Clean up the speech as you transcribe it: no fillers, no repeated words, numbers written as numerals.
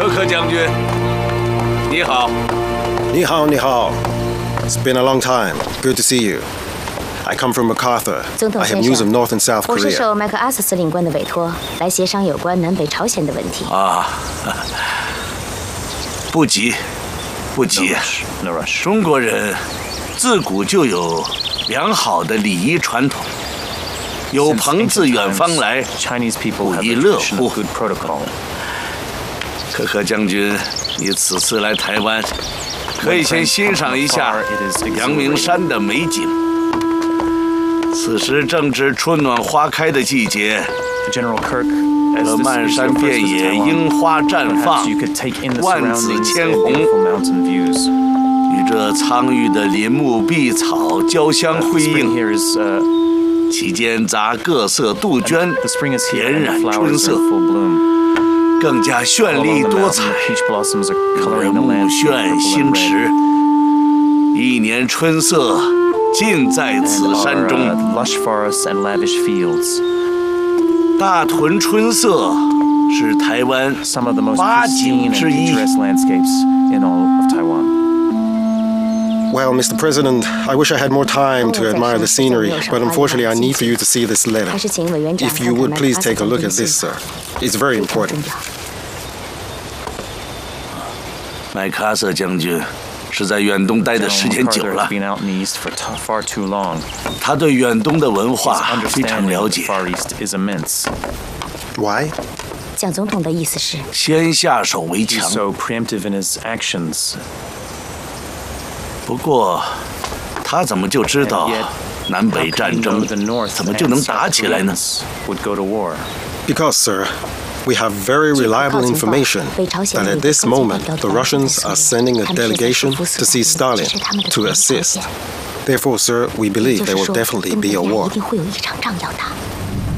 克将军，你好。 你好，你好。It's been a long time. Good to see you. I come from MacArthur. 总统 I 先 have news of 生， North and South 我是 Korea. 受麦克阿瑟司令官的委托，来协商有关南北朝鲜的问题。 不急，不急。中国人自古就有良好的礼仪传统，有朋自远方来，不亦乐乎。可可将军，你此次来台湾，可以先欣赏一下阳明山的美景。此时正值春暖花开的季节，和漫山遍野樱花绽放，万紫千红，与这苍郁的林木碧草交相辉映，其间杂各色杜鹃，点染春色，更加绚丽多彩，令人目眩心驰。一年春色尽在此山中。大屯春色是台湾八景之一。 Well, Mr. President, I wish I had more time to admire the scenery, but unfortunately I need for you to see this letter. If you would please take a look at this, sir. It's very important. 麦克阿瑟将军是在远东待的时间久了，他对远东的文化非常了解。 Why? 蒋总统的意思是， 先下手为强。不过，他怎么就知道南北战争怎么就能打起来呢？ Because, sir, we have very reliable information that at this moment the Russians are sending a delegation to see Stalin to assist. Therefore, sir, we believe there will definitely be a war. 一定会有一场仗要打。